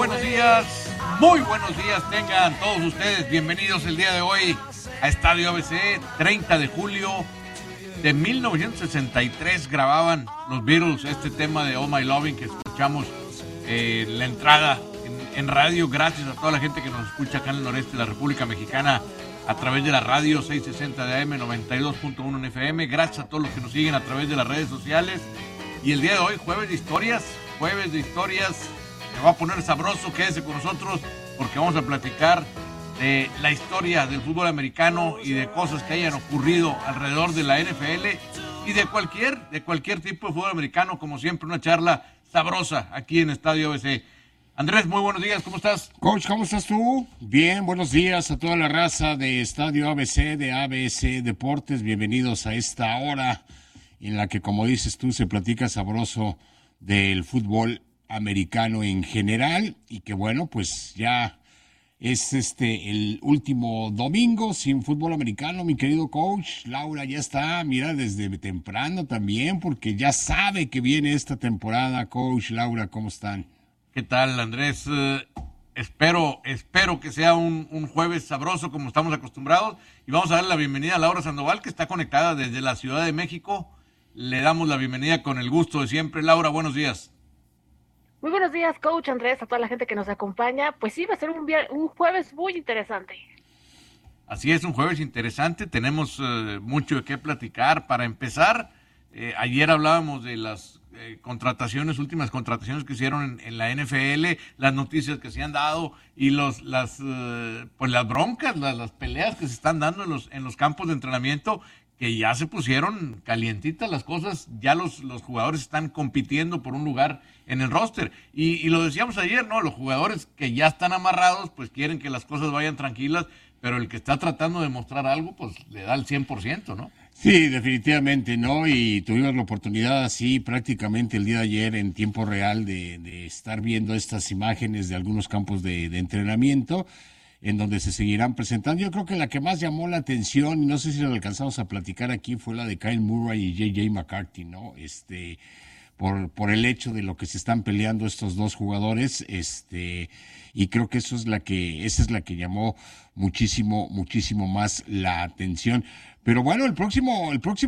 muy buenos días tengan todos ustedes. Bienvenidos el día de hoy a Estadio ABC, 30 de julio de 1963. Grababan los Beatles este tema de Oh My Lovin' que escuchamos la entrada en radio. Gracias a toda la gente que nos escucha acá en el noreste de la República Mexicana a través de la radio 660 de AM, 92.1 en FM. Gracias a todos los que nos siguen a través de las redes sociales. Y el día de hoy, jueves de historias. Se va a poner sabroso, quédese con nosotros porque vamos a platicar de la historia del fútbol americano y de cosas que hayan ocurrido alrededor de la NFL y de cualquier tipo de fútbol americano. Como siempre, una charla sabrosa aquí en Estadio ABC. Andrés, muy buenos días, ¿cómo estás? Coach, ¿cómo estás tú? Bien, buenos días a toda la raza de Estadio ABC, de ABC Deportes. Bienvenidos a esta hora en la que, como dices tú, se platica sabroso del fútbol americano en general, y que bueno, pues ya es el último domingo sin fútbol americano, mi querido coach. Laura ya está, mira, desde temprano también, porque ya sabe que viene esta temporada. Coach, Laura, ¿cómo están? ¿Qué tal, Andrés? Espero que sea un jueves sabroso como estamos acostumbrados, y vamos a darle la bienvenida a Laura Sandoval, que está conectada desde la Ciudad de México. Le damos la bienvenida con el gusto de siempre. Laura, buenos días. Muy buenos días, coach Andrés, a toda la gente que nos acompaña. Pues sí, va a ser un jueves muy interesante. Así es, un jueves interesante. Tenemos mucho de qué platicar. Para empezar, ayer hablábamos de las últimas contrataciones que hicieron en la NFL, las noticias que se han dado y las broncas, las peleas que se están dando en los campos de entrenamiento, que ya se pusieron calientitas las cosas. Ya los jugadores están compitiendo por un lugar en el roster. Y lo decíamos ayer, ¿no? Los jugadores que ya están amarrados, pues quieren que las cosas vayan tranquilas, pero el que está tratando de mostrar algo, pues le da el 100%, ¿no? Sí, definitivamente, ¿no? Y tuvimos la oportunidad así prácticamente el día de ayer en tiempo real de estar viendo estas imágenes de algunos campos de entrenamiento en donde se seguirán presentando. Yo creo que la que más llamó la atención, y no sé si lo alcanzamos a platicar aquí, fue la de Kyle Murray y J.J. McCarthy, ¿no? Por el hecho de lo que se están peleando estos dos jugadores, y creo que esa es la que llamó muchísimo más la atención. Pero bueno, el próximo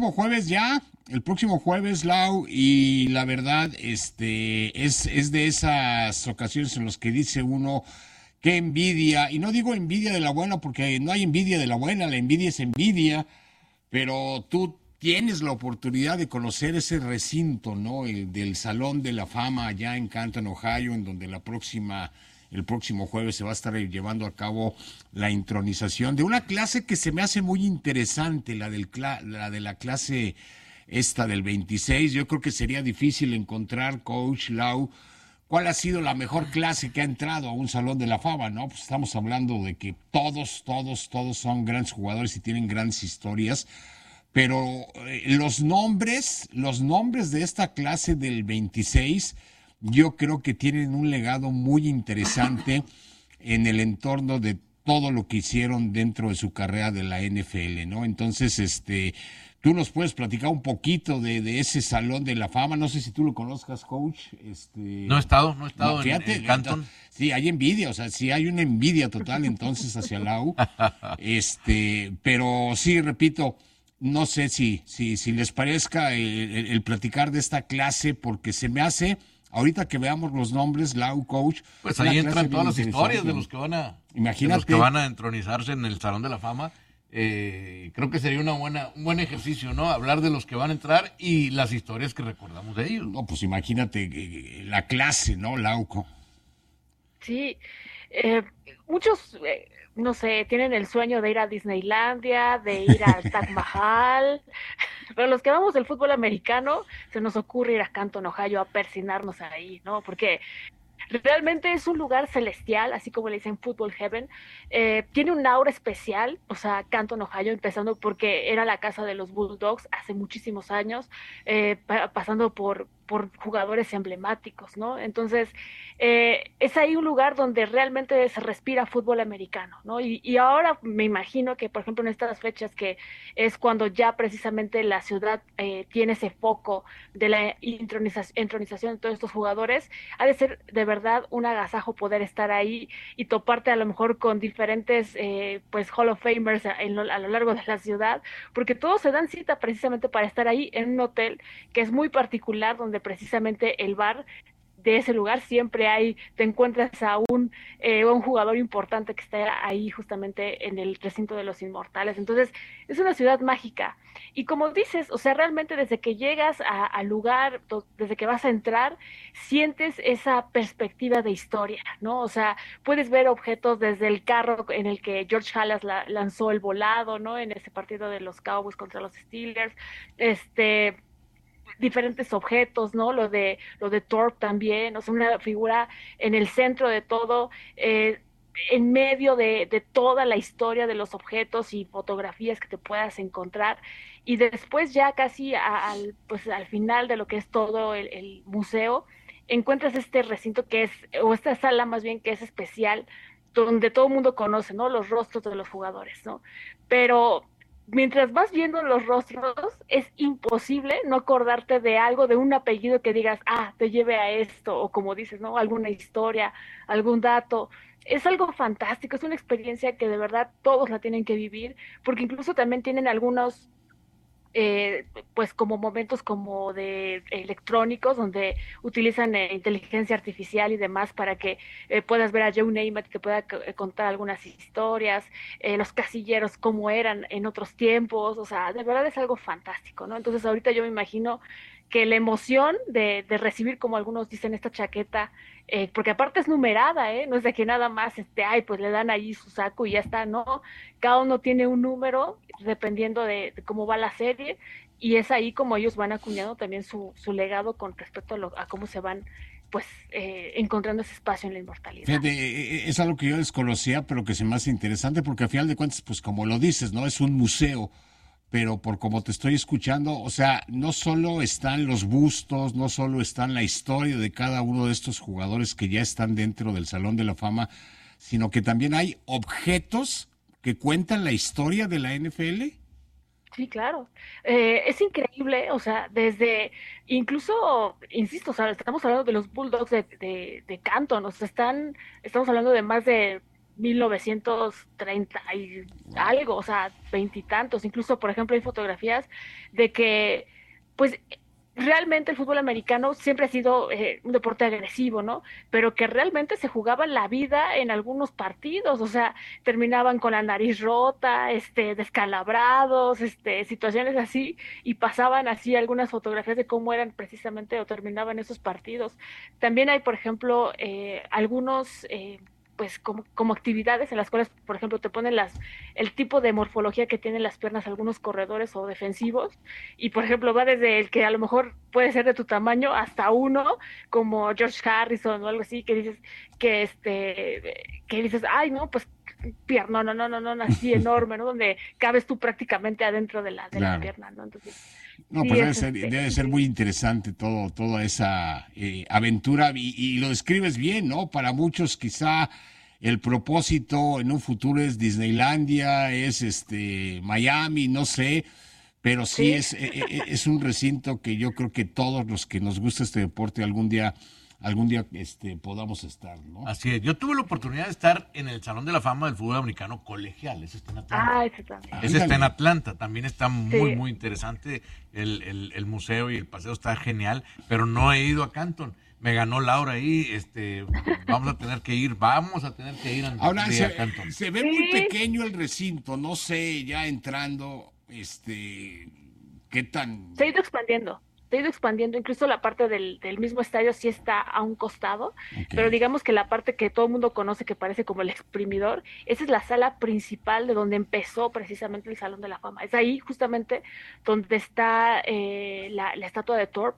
jueves, Lau, y la verdad, es de esas ocasiones en las que dice uno, qué envidia, y no digo envidia de la buena porque no hay envidia de la buena, la envidia es envidia, pero tú tienes la oportunidad de conocer ese recinto, ¿no? Del Salón de la Fama allá en Canton, Ohio, en donde el próximo jueves se va a estar llevando a cabo la intronización de una clase que se me hace muy interesante, la de la clase esta del 26. Yo creo que sería difícil encontrar, coach Lau, ¿cuál ha sido la mejor clase que ha entrado a un Salón de la Fama, no? Pues estamos hablando de que todos son grandes jugadores y tienen grandes historias, pero los nombres de esta clase del 26, yo creo que tienen un legado muy interesante en el entorno de todo lo que hicieron dentro de su carrera de la NFL, ¿no? Entonces, tú nos puedes platicar un poquito de ese Salón de la Fama. No sé si tú lo conozcas, coach. No he estado fíjate, en Canton. Sí, hay envidia, o sea, sí hay una envidia total entonces hacia Lau. Pero sí, repito, no sé si les parezca el platicar de esta clase, porque se me hace, ahorita que veamos los nombres, Lau, coach. Pues ahí entran todas las historias de los que van a entronizarse en el Salón de la Fama. Creo que sería un buen ejercicio, ¿no? Hablar de los que van a entrar y las historias que recordamos de ellos. No, pues imagínate la clase, ¿no, Lauco? Sí, muchos, no sé, tienen el sueño de ir a Disneylandia, de ir al Taj Mahal, pero los que vamos del fútbol americano, se nos ocurre ir a Canton, Ohio, a persinarnos ahí, ¿no? Porque realmente es un lugar celestial, así como le dicen Football Heaven. Tiene un aura especial, o sea, Canton, Ohio, empezando porque era la casa de los Bulldogs hace muchísimos años, pasando por por jugadores emblemáticos, ¿no? Entonces, es ahí un lugar donde realmente se respira fútbol americano, ¿no? Y ahora me imagino que, por ejemplo, en estas fechas que es cuando ya precisamente la ciudad tiene ese foco de la intronización de todos estos jugadores, ha de ser de verdad un agasajo poder estar ahí y toparte a lo mejor con diferentes pues Hall of Famers a lo largo de la ciudad, porque todos se dan cita precisamente para estar ahí en un hotel que es muy particular, donde precisamente el bar de ese lugar siempre hay, te encuentras a un jugador importante que está ahí justamente en el recinto de los inmortales. Entonces, es una ciudad mágica. Y como dices, o sea, realmente desde que llegas al lugar, desde que vas a entrar, sientes esa perspectiva de historia, ¿no? O sea, puedes ver objetos desde el carro en el que George Halas lanzó el volado, ¿no? En ese partido de los Cowboys contra los Steelers, diferentes objetos, ¿no? Lo de Thorpe también, o sea, una figura en el centro de todo, en medio de toda la historia de los objetos y fotografías que te puedas encontrar. Y después ya casi pues, al final de lo que es todo el museo, encuentras este recinto que es, o esta sala más bien que es especial, donde todo el mundo conoce, ¿no? Los rostros de los jugadores, ¿no? Pero mientras vas viendo los rostros, es imposible no acordarte de algo, de un apellido que digas, te lleve a esto, o como dices, ¿no? Alguna historia, algún dato. Es algo fantástico, es una experiencia que de verdad todos la tienen que vivir, porque incluso también tienen algunos pues como momentos como de electrónicos donde utilizan inteligencia artificial y demás para que puedas ver a Joe Namath, que pueda contar algunas historias, los casilleros cómo eran en otros tiempos, o sea, de verdad es algo fantástico, ¿no? Entonces ahorita yo me imagino que la emoción de recibir, como algunos dicen, esta chaqueta, porque aparte es numerada, no es de que nada más, pues le dan ahí su saco y ya está, no, cada uno tiene un número dependiendo de cómo va la serie, y es ahí como ellos van acuñando también su legado con respecto a cómo se van pues encontrando ese espacio en la inmortalidad. Fíjate, es algo que yo desconocía, pero que se me hace interesante porque al final de cuentas, pues como lo dices, ¿no? Es un museo, pero por como te estoy escuchando, o sea, no solo están los bustos, no solo están la historia de cada uno de estos jugadores que ya están dentro del Salón de la Fama, sino que también hay objetos que cuentan la historia de la NFL. Sí, claro. Es increíble, o sea, incluso, insisto, o sea, estamos hablando de los Bulldogs de Canton, o sea, estamos hablando de más de 1930 y algo, o sea, veintitantos. Incluso, por ejemplo, hay fotografías de que, pues, realmente el fútbol americano siempre ha sido un deporte agresivo, ¿no? Pero que realmente se jugaba la vida en algunos partidos, o sea, terminaban con la nariz rota, descalabrados, situaciones así, y pasaban así algunas fotografías de cómo eran precisamente o terminaban esos partidos. También hay, por ejemplo, algunos pues como actividades en las cuales, por ejemplo, te ponen el tipo de morfología que tienen las piernas algunos corredores o defensivos, y por ejemplo va desde el que a lo mejor puede ser de tu tamaño hasta uno, como George Harrison o algo así, que dices, ay no, pues pierna, no, así enorme, ¿no? Donde cabes tú prácticamente adentro de la pierna, ¿no? Entonces, no, sí, pues debe ser muy interesante toda esa aventura y lo describes bien, ¿no? Para muchos quizá el propósito en un futuro es Disneylandia, es Miami, no sé, pero sí, es un recinto que yo creo que todos los que nos gusta este deporte algún día podamos estar, ¿no? Así es. Yo tuve la oportunidad de estar en el Salón de la Fama del Fútbol Americano Colegial. Ese está en Atlanta. Ese también. Ese está en Atlanta. También está muy, Sí. muy interesante. El museo y el paseo está genial, pero no he ido a Canton. Me ganó Laura ahí. Vamos a tener que ir Ahora a Canton. se ve muy pequeño el recinto, no sé, ya entrando, qué tan... Se ha ido expandiendo, incluso la parte del mismo estadio sí está a un costado, Ok. pero digamos que la parte que todo el mundo conoce que parece como el exprimidor, esa es la sala principal de donde empezó precisamente el Salón de la Fama. Es ahí justamente donde está la estatua de Thorpe,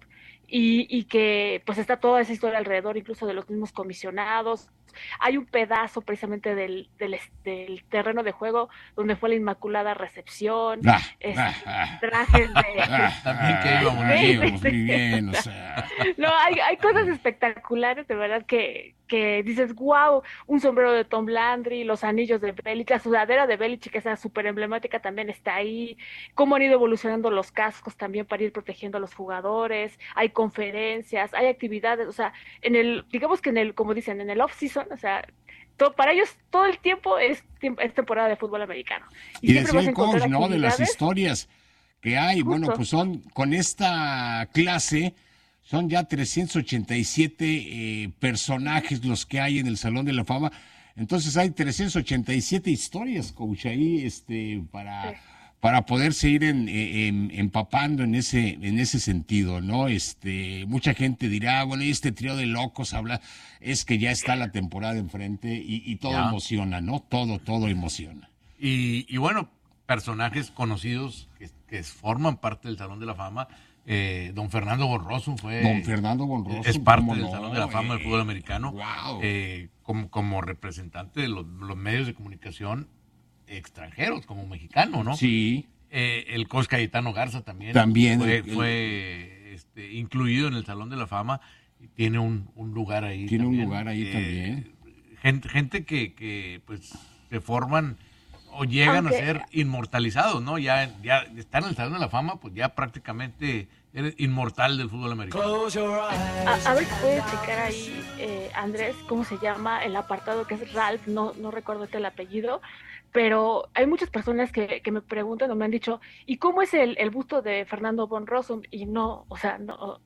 y que pues está toda esa historia alrededor, incluso de los mismos comisionados. Hay un pedazo precisamente del terreno de juego donde fue la Inmaculada Recepción, trajes de... También que íbamos muy bien, o sea. No, hay cosas espectaculares, de verdad, que dices, wow, un sombrero de Tom Landry, los anillos de Belichick, la sudadera de Belichick, que es súper emblemática, también está ahí, cómo han ido evolucionando los cascos también para ir protegiendo a los jugadores, hay conferencias, hay actividades, o sea, digamos que como dicen, en el off-season, o sea, para ellos todo el tiempo es temporada de fútbol americano. Y decía el coach, ¿no? De las historias que hay, justo. Bueno, pues son, con esta clase, son ya 387 personajes los que hay en el Salón de la Fama. Entonces hay 387 historias, coach, ahí para poderse ir empapando en ese sentido, ¿no? Mucha gente dirá, bueno, y este trío de locos habla, es que ya está la temporada enfrente y todo emociona, ¿no? Todo emociona. Y bueno, personajes conocidos que forman parte del Salón de la Fama. Don Fernando Von Rossum es parte del Salón de la Fama del fútbol americano. Wow. Como representante de los medios de comunicación extranjeros, como mexicano, ¿no? Sí. El coach Cayetano Garza también fue incluido en el Salón de la Fama y tiene un lugar ahí. Tiene también. Un lugar ahí también. Gente que pues se forman o llegan a ser inmortalizados, ¿no? Ya están en el Salón de la Fama, pues ya prácticamente eres inmortal del fútbol americano. A ver si puede explicar ahí, Andrés, cómo se llama el apartado que es Ralph, no recuerdo el apellido, pero hay muchas personas que me preguntan o me han dicho, ¿y cómo es el busto de Fernando Von Rossum? Y no es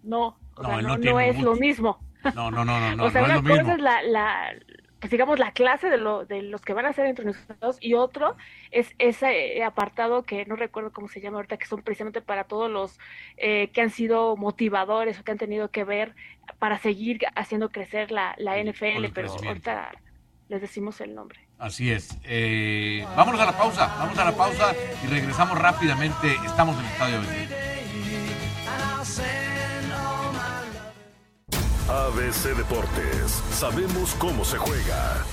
lo mismo. No, o sea, no una es lo mismo. cosa es pues digamos, la clase de los que van a ser entrevistados, y otro es ese apartado que no recuerdo cómo se llama ahorita, que son precisamente para todos los que han sido motivadores o que han tenido que ver para seguir haciendo crecer la NFL, pero ahorita les decimos el nombre. Así es. Vámonos a la pausa y regresamos rápidamente. Estamos en el Estadio ABC. ABC Deportes, sabemos cómo se juega.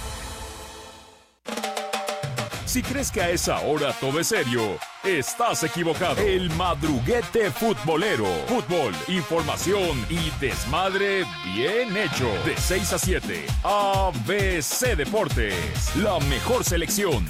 Si crees que a esa hora todo es serio, estás equivocado. El madruguete futbolero. Fútbol, información y desmadre bien hecho. De 6 a 7, ABC Deportes, la mejor selección.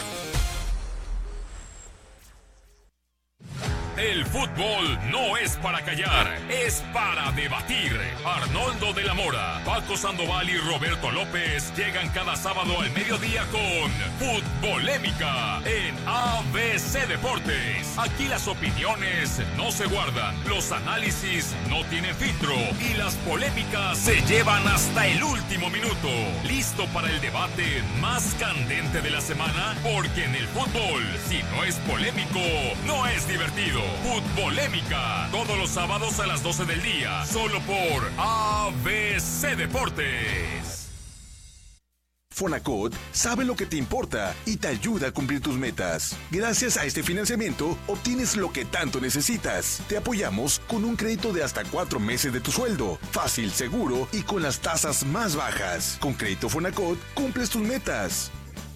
El fútbol no es para callar, es para debatir. Arnoldo de la Mora, Paco Sandoval y Roberto López llegan cada sábado al mediodía con Futbolémica en ABC Deportes. Aquí las opiniones no se guardan, los análisis no tienen filtro y las polémicas se llevan hasta el último minuto. ¿Listo para el debate más candente de la semana? Porque en el fútbol, si no es polémico, no es divertido. Futbolémica, todos los sábados a las 12 del día, solo por ABC Deportes. Fonacot sabe lo que te importa y te ayuda a cumplir tus metas. Gracias a este financiamiento, obtienes lo que tanto necesitas. Te apoyamos con un crédito de hasta 4 meses de tu sueldo. Fácil, seguro y con las tasas más bajas. Con Crédito Fonacot, cumples tus metas.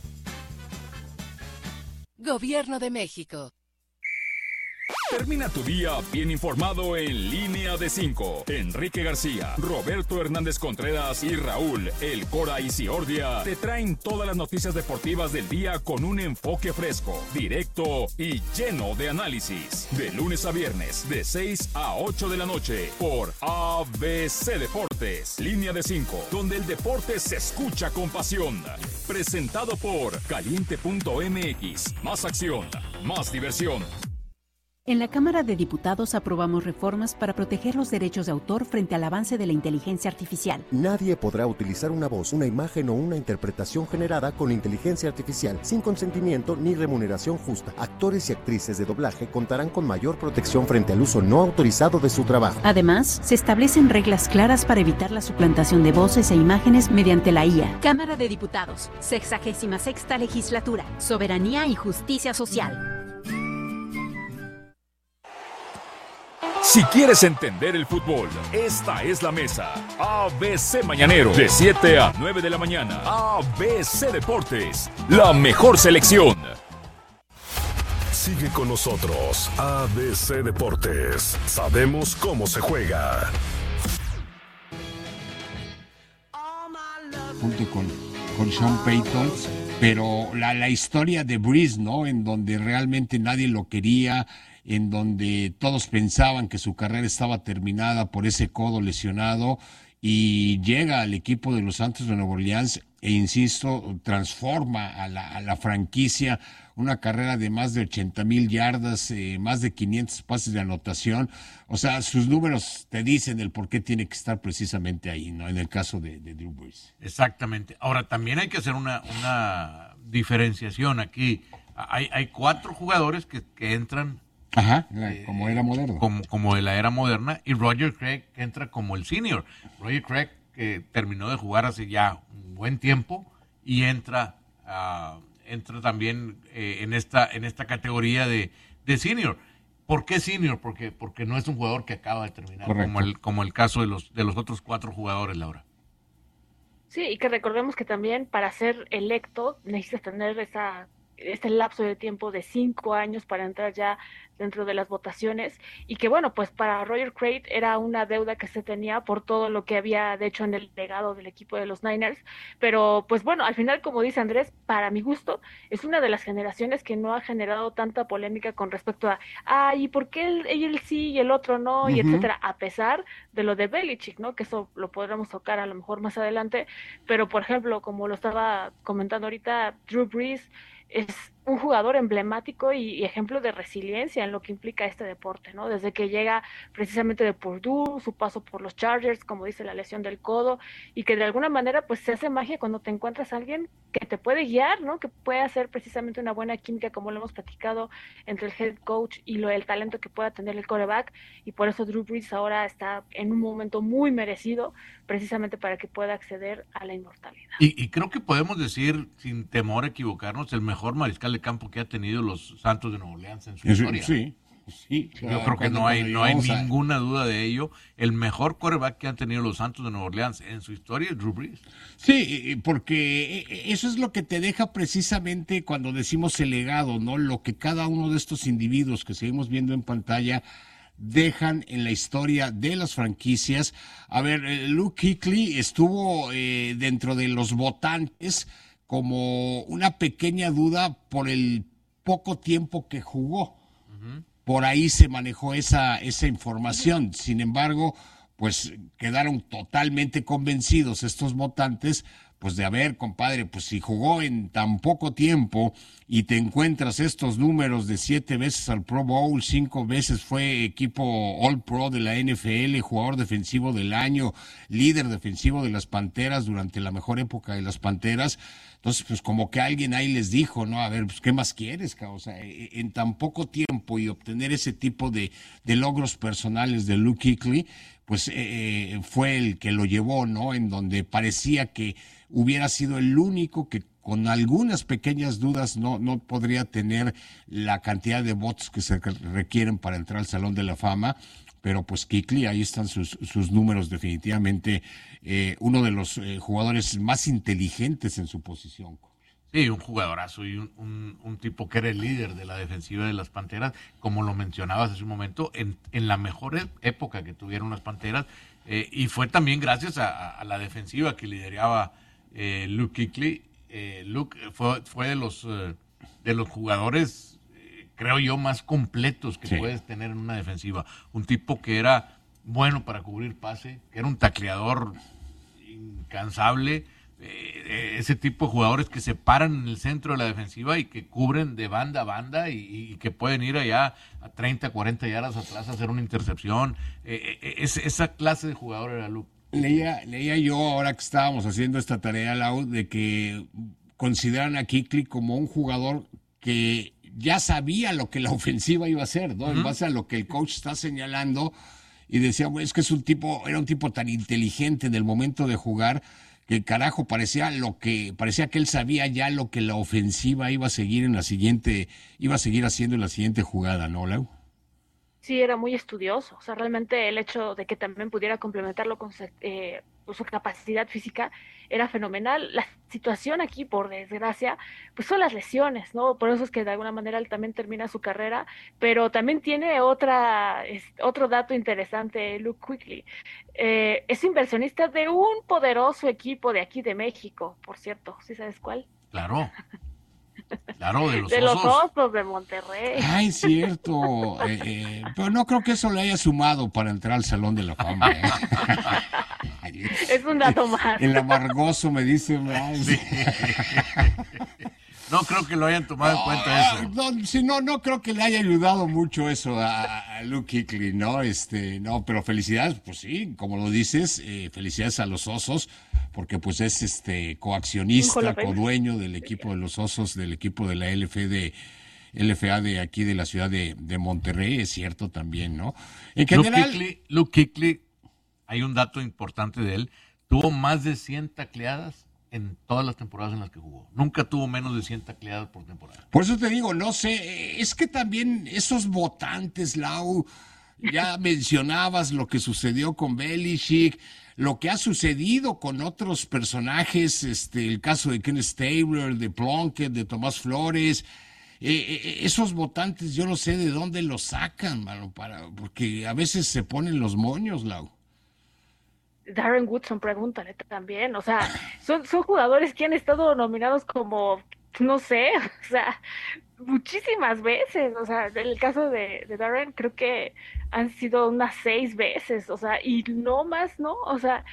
Gobierno de México. Termina tu día bien informado en Línea de 5. Enrique García, Roberto Hernández Contreras y Raúl El Cora Isiordia te traen todas las noticias deportivas del día con un enfoque fresco, directo y lleno de análisis. De lunes a viernes, de 6 a 8 de la noche, por ABC Deportes. Línea de 5, donde el deporte se escucha con pasión. Presentado por Caliente.mx. Más acción, más diversión. En la Cámara de Diputados aprobamos reformas para proteger los derechos de autor frente al avance de la inteligencia artificial. Nadie podrá utilizar una voz, una imagen o una interpretación generada con inteligencia artificial sin consentimiento ni remuneración justa. Actores y actrices de doblaje contarán con mayor protección frente al uso no autorizado de su trabajo. Además, se establecen reglas claras para evitar la suplantación de voces e imágenes mediante la IA. Cámara de Diputados, 66ª Legislatura, Soberanía y Justicia Social. Si quieres entender el fútbol, esta es la mesa. ABC Mañanero, de 7 a 9 de la mañana. ABC Deportes, la mejor selección. Sigue con nosotros, ABC Deportes. Sabemos cómo se juega. Junto con Sean Payton, pero la historia de Brees, ¿no? En donde realmente nadie lo quería, en donde todos pensaban que su carrera estaba terminada por ese codo lesionado, y llega al equipo de los Santos de Nueva Orleans e, insisto, transforma a la franquicia, una carrera de más de 80,000 yardas, más de 500 pases de anotación. O sea, sus números te dicen el por qué tiene que estar precisamente ahí, ¿no? En el caso de Drew Brees. Exactamente. Ahora, también hay que hacer una diferenciación aquí. Hay 4 jugadores que entran. Ajá, como era moderno. Como de la era moderna, y Roger Craig que entra como el senior. Roger Craig que terminó de jugar hace ya un buen tiempo y entra también en esta categoría de senior. ¿Por qué senior? Porque no es un jugador que acaba de terminar, como el caso de los otros 4 jugadores, Laura. Sí, y que recordemos que también para ser electo necesitas tener este lapso de tiempo de 5 años para entrar ya dentro de las votaciones, y que bueno, pues para Roger Craig era una deuda que se tenía por todo lo que había hecho en el legado del equipo de los Niners, pero pues bueno, al final, como dice Andrés, para mi gusto, es una de las generaciones que no ha generado tanta polémica con respecto a ¿y por qué él sí y el otro no? Y etcétera, a pesar de lo de Belichick, ¿no? Que eso lo podremos tocar a lo mejor más adelante, pero por ejemplo, como lo estaba comentando ahorita, Drew Brees es un jugador emblemático y ejemplo de resiliencia en lo que implica este deporte, ¿no? Desde que llega precisamente de Purdue, su paso por los Chargers, como dice, la lesión del codo, y que de alguna manera pues se hace magia cuando te encuentras a alguien que te puede guiar, ¿no? Que puede hacer precisamente una buena química, como lo hemos platicado, entre el head coach y el talento que pueda tener el quarterback, y por eso Drew Brees ahora está en un momento muy merecido, precisamente para que pueda acceder a la inmortalidad. Y creo que podemos decir, sin temor a equivocarnos, el mejor mariscal de campo que ha tenido los Santos de Nueva Orleans en su historia. Sí, yo creo que no hay ninguna duda de ello. El mejor quarterback que han tenido los Santos de Nueva Orleans en su historia es Drew Brees. Sí, porque eso es lo que te deja precisamente cuando decimos el legado, ¿no? Lo que cada uno de estos individuos que seguimos viendo en pantalla dejan en la historia de las franquicias. A ver, Luke Kuechly estuvo dentro de los votantes como una pequeña duda por el poco tiempo que jugó. Por ahí se manejó esa información. Sin embargo, pues quedaron totalmente convencidos estos votantes, pues de haber, compadre, pues si jugó en tan poco tiempo y te encuentras estos números de 7 veces al Pro Bowl, 5 veces fue equipo All Pro de la NFL, jugador defensivo del año, líder defensivo de las Panteras durante la mejor época de las Panteras. Entonces, pues como que alguien ahí les dijo, ¿no? A ver, pues ¿qué más quieres, cabrón? O sea, en tan poco tiempo y obtener ese tipo de logros personales de Luke Kuechly, pues fue el que lo llevó, ¿no? En donde parecía que hubiera sido el único que con algunas pequeñas dudas no podría tener la cantidad de votos que se requieren para entrar al Salón de la Fama. Pero pues Kuechly, ahí están sus números, definitivamente uno de los jugadores más inteligentes en su posición. Sí, un jugadorazo y un tipo que era el líder de la defensiva de las Panteras, como lo mencionabas hace un momento, en la mejor época que tuvieron las Panteras, y fue también gracias a la defensiva que lideraba Luke Kuechly. Luke fue de los jugadores, creo yo, más completos que puedes tener en una defensiva. Un tipo que era bueno para cubrir pase, que era un tacleador incansable, ese tipo de jugadores que se paran en el centro de la defensiva y que cubren de banda a banda y que pueden ir allá a 30, 40 yardas atrás a hacer una intercepción. Esa clase de jugador era Luke. Leía yo, ahora que estábamos haciendo esta tarea, Lau, de que consideran a Kuechly como un jugador que ya sabía lo que la ofensiva iba a hacer, ¿no? En base a lo que el coach está señalando, y decía, es que era un tipo tan inteligente en el momento de jugar, que carajo, parecía que él sabía ya lo que la ofensiva iba a seguir haciendo en la siguiente jugada, ¿no, Lau? Sí, era muy estudioso. O sea, realmente el hecho de que también pudiera complementarlo con su capacidad física era fenomenal. La situación aquí, por desgracia, pues son las lesiones, ¿no? Por eso es que de alguna manera él también termina su carrera, pero también tiene otro dato interesante, Luke Kuechly. Es inversionista de un poderoso equipo de aquí de México, por cierto. ¿Sí sabes cuál? Claro. Claro, de los De los Osos. Osos de Monterrey. Ay, cierto. Pero no creo que eso le haya sumado para entrar al Salón de la Fama. Es un dato más. El amargoso me dice. Ay, Sí. No creo que lo hayan tomado en cuenta eso. No creo que le haya ayudado mucho eso a Luke Kuechly, ¿no? No, pero felicidades, pues sí, como lo dices, felicidades a los Osos, porque pues es coaccionista, codueño del equipo de los Osos, del equipo de la LFA de aquí de la ciudad de Monterrey, es cierto también, ¿no? En general, Luke Kuechly, hay un dato importante de él, tuvo más de 100 tacleadas en todas las temporadas en las que jugó. Nunca tuvo menos de 100 tacleadas por temporada. Por eso te digo, no sé, es que también esos votantes, Lau, ya mencionabas lo que sucedió con Belichick, lo que ha sucedido con otros personajes, el caso de Ken Stabler, de Plunkett, de Tomás Flores, esos votantes yo no sé de dónde los sacan, mano, porque a veces se ponen los moños, Lau. Darren Woodson, pregúntale también, o sea, son jugadores que han estado nominados como, no sé, o sea, muchísimas veces, o sea, en el caso de Darren creo que han sido unas 6 veces, o sea, y no más, ¿no? O sea,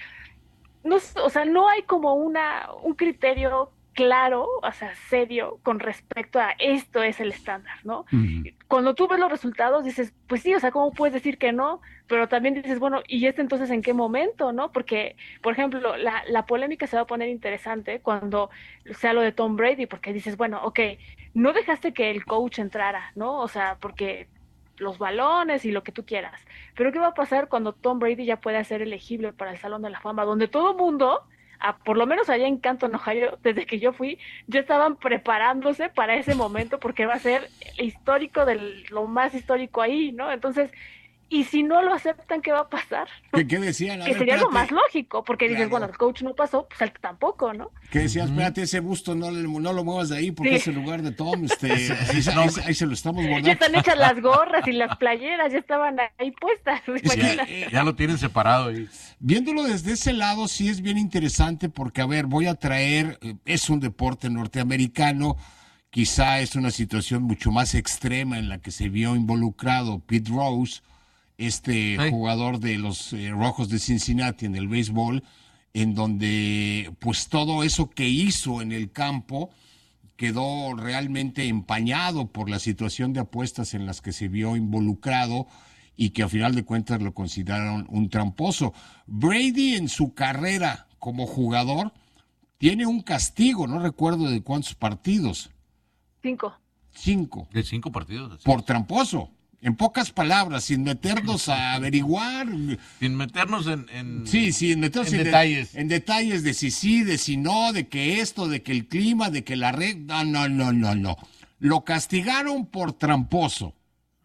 no hay como un criterio claro, o sea, serio, con respecto a esto es el estándar, ¿no? Uh-huh. Cuando tú ves los resultados dices, pues sí, o sea, ¿cómo puedes decir que no? Pero también dices, bueno, ¿y entonces en qué momento, no? Porque, por ejemplo, la polémica se va a poner interesante cuando sea lo de Tom Brady, porque dices, bueno, ok, no dejaste que el coach entrara, ¿no? O sea, porque los balones y lo que tú quieras. Pero ¿qué va a pasar cuando Tom Brady ya pueda ser elegible para el Salón de la Fama, donde todo mundo, por lo menos allá en Canton, Ohio, desde que yo fui, ya estaban preparándose para ese momento porque va a ser histórico lo más histórico ahí, ¿no? Entonces, y si no lo aceptan, ¿qué va a pasar? ¿Qué decían? Que sería lo más lógico, porque dices, bueno, el coach no pasó, pues él tampoco, ¿no? Que decían, espérate, ese busto no lo muevas de ahí porque es el lugar de Tom, ahí se lo estamos guardando. Ya están hechas las gorras y las playeras, ya estaban ahí puestas. Ya lo tienen separado ahí. Viéndolo desde ese lado, sí es bien interesante porque, a ver, voy a traer, es un deporte norteamericano, quizá es una situación mucho más extrema en la que se vio involucrado Pete Rose, jugador de los Rojos de Cincinnati en el béisbol, en donde pues todo eso que hizo en el campo quedó realmente empañado por la situación de apuestas en las que se vio involucrado y que a final de cuentas lo consideraron un tramposo. Brady en su carrera como jugador tiene un castigo, no recuerdo de cuántos partidos. 5. De 5 partidos. Así. Por tramposo. En pocas palabras, sin meternos a averiguar. Sin meternos en detalles. En detalles de si sí, de si no, de que esto, de que el clima, de que la red. No. Lo castigaron por tramposo.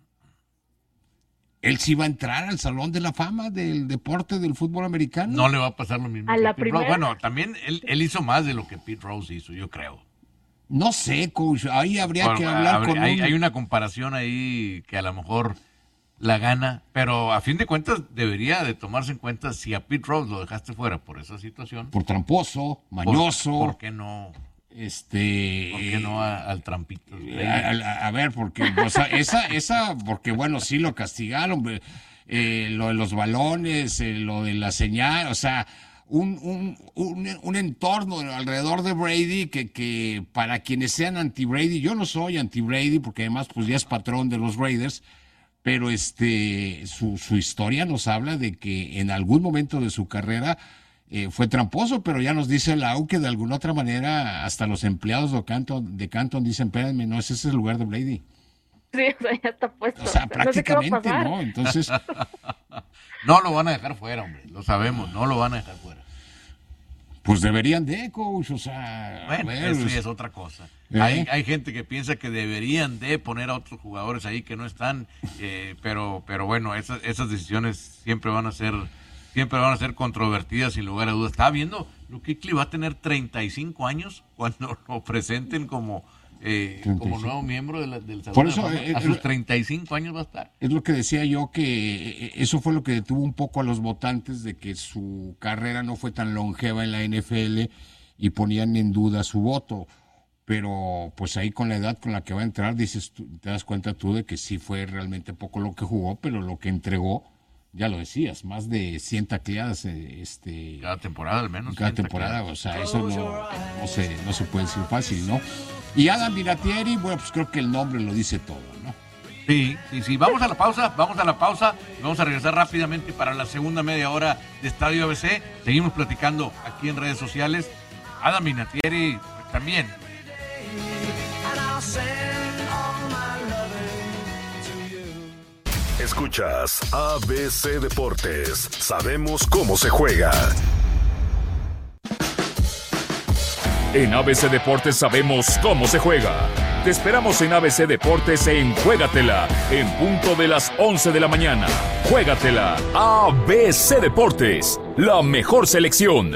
¿Él sí va a entrar al Salón de la Fama del deporte del fútbol americano? No le va a pasar lo mismo. ¿A la primera? Bueno, también él hizo más de lo que Pete Rose hizo, yo creo. No sé, coach, ahí habría que hablar con hay una comparación ahí que a lo mejor la gana, pero a fin de cuentas debería de tomarse en cuenta si a Pete Rose lo dejaste fuera por esa situación. Por tramposo, mañoso. ¿Por qué no? ¿Por qué no al trampito? A ver, porque o sea, esa, porque bueno, sí lo castigaron, lo de los balones, lo de la señal, o sea, un entorno alrededor de Brady que para quienes sean anti-Brady, yo no soy anti-Brady porque además pues ya es patrón de los Raiders, pero su historia nos habla de que en algún momento de su carrera fue tramposo, pero ya nos dice Lau que de alguna otra manera hasta los empleados de Canton dicen, espérenme, no, ese es el lugar de Brady. Sí, o sea, ya está puesto. O sea, prácticamente, no sé qué va a pasar. ¿no? Entonces... No lo van a dejar fuera, hombre, lo sabemos, no lo van a dejar fuera. Pues deberían de, coach, o sea... Bueno, eso ya es otra cosa. Hay gente que piensa que deberían de poner a otros jugadores ahí que no están, pero bueno, esas decisiones siempre van a ser controvertidas, sin lugar a dudas. Estaba viendo, Luke Kuechly va a tener 35 años cuando lo presenten como nuevo miembro del Salón. Por eso, a sus 35 años va a estar. Es lo que decía yo, que eso fue lo que detuvo un poco a los votantes de que su carrera no fue tan longeva en la NFL y ponían en duda su voto. Pero pues ahí con la edad con la que va a entrar, te das cuenta tú de que sí fue realmente poco lo que jugó, pero lo que entregó, ya lo decías, más de 100 tacleadas. Cada temporada al menos. Cada temporada, o sea, eso no se puede decir fácil, ¿no? Y Adam Vinatieri, bueno, pues creo que el nombre lo dice todo, ¿no? Sí. Vamos a la pausa. Vamos a regresar rápidamente para la segunda media hora de Estadio ABC. Seguimos platicando aquí en redes sociales. Adam Vinatieri también. Escuchas ABC Deportes. Sabemos cómo se juega. En ABC Deportes sabemos cómo se juega. Te esperamos en ABC Deportes en Juégatela, en punto de las 11 de la mañana. Juégatela, ABC Deportes, la mejor selección.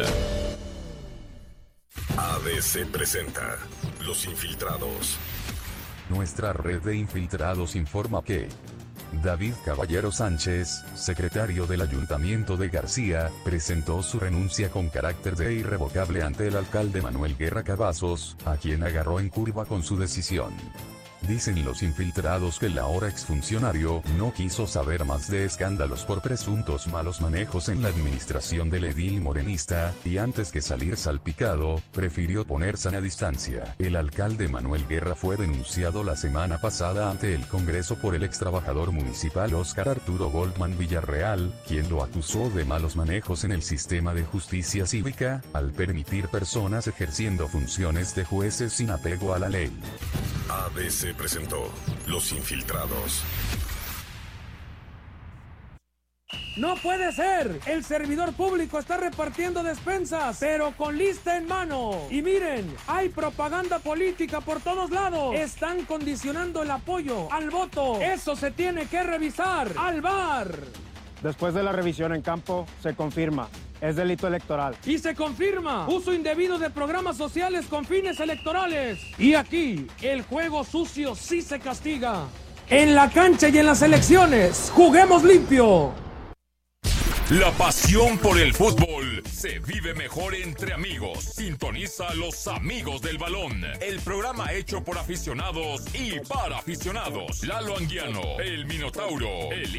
ABC presenta Los Infiltrados. Nuestra red de infiltrados informa que David Caballero Sánchez, secretario del Ayuntamiento de García, presentó su renuncia con carácter de irrevocable ante el alcalde Manuel Guerra Cavazos, a quien agarró en curva con su decisión. Dicen los infiltrados que el ahora exfuncionario no quiso saber más de escándalos por presuntos malos manejos en la administración del edil morenista, y antes que salir salpicado, prefirió ponerse a distancia. El alcalde Manuel Guerra fue denunciado la semana pasada ante el Congreso por el extrabajador municipal Óscar Arturo Goldman Villarreal, quien lo acusó de malos manejos en el sistema de justicia cívica, al permitir personas ejerciendo funciones de jueces sin apego a la ley. ABC presentó Los Infiltrados. ¡No puede ser! El servidor público está repartiendo despensas, pero con lista en mano. Y miren, hay propaganda política por todos lados. Están condicionando el apoyo al voto. Eso se tiene que revisar. ¡Al VAR! Después de la revisión en campo, se confirma. Es delito electoral. Y se confirma uso indebido de programas sociales con fines electorales. Y aquí, el juego sucio sí se castiga. En la cancha y en las elecciones, juguemos limpio. La pasión por el fútbol se vive mejor entre amigos. Sintoniza a Los Amigos del Balón, el programa hecho por aficionados y para aficionados. Lalo Anguiano, el Minotauro, el